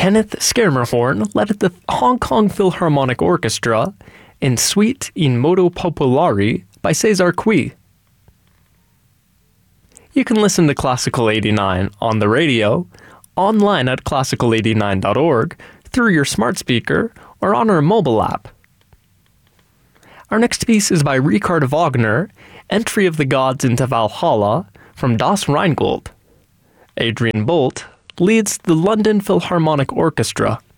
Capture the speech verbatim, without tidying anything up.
Kenneth Schermerhorn led the Hong Kong Philharmonic Orchestra in Suite in Modo Popolari by Cesar Cui. You can listen to Classical eighty-nine on the radio, online at classical eighty-nine dot org, through your smart speaker, or on our mobile app. Our next piece is by Richard Wagner, Entry of the Gods into Valhalla, from Das Rheingold. Adrian Bolt leads the London Philharmonic Orchestra.